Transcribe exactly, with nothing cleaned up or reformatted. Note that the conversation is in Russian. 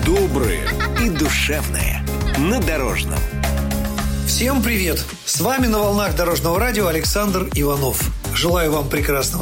доброе и душевное на Дорожном. Всем привет! С вами на волнах Дорожного радио Александр Иванов. Желаю вам прекрасного